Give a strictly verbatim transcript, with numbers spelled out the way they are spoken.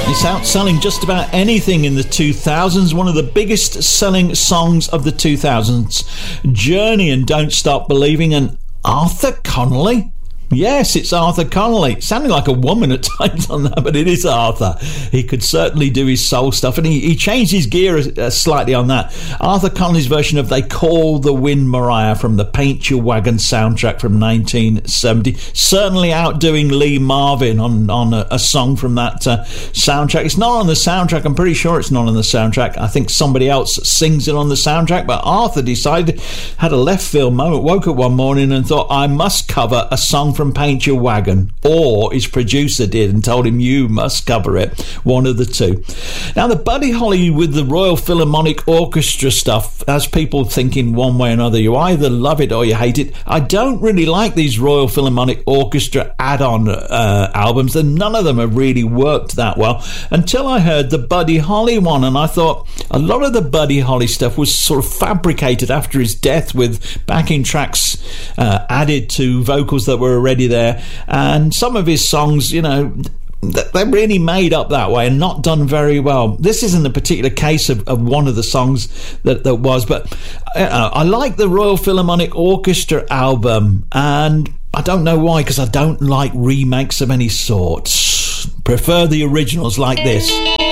It's outselling just about anything in the two thousands. One of the biggest selling songs of the two thousands. Journey and Don't Stop Believing, and Arthur Connolly. Yes, it's Arthur Connolly. Sounding like a woman at times on that, but it is Arthur. He could certainly do his soul stuff, and he, he changed his gear uh, slightly on that. Arthur Connolly's version of They Call the Wind Mariah from the Paint Your Wagon soundtrack from nineteen seventy. Certainly outdoing Lee Marvin on, on a, a song from that uh, soundtrack. It's not on the soundtrack. I'm pretty sure it's not on the soundtrack. I think somebody else sings it on the soundtrack, but Arthur decided, had a left field moment, woke up one morning and thought, I must cover a song from Paint Your Wagon, or his producer did and told him, you must cover it, one of the two. Now, the Buddy Holly with the Royal Philharmonic Orchestra stuff has people thinking one way or another. You either love it or you hate it. I don't really like these Royal Philharmonic Orchestra add-on uh, albums, and none of them have really worked that well until I heard the Buddy Holly one, and I thought a lot of the Buddy Holly stuff was sort of fabricated after his death, with backing tracks uh, added to vocals that were already there, and some of his songs, you know, they're really made up that way and not done very well. This isn't a particular case of, of one of the songs that, that was, but uh, I like the Royal Philharmonic Orchestra album, and I don't know why, because I don't like remakes of any sorts. Prefer the originals like this.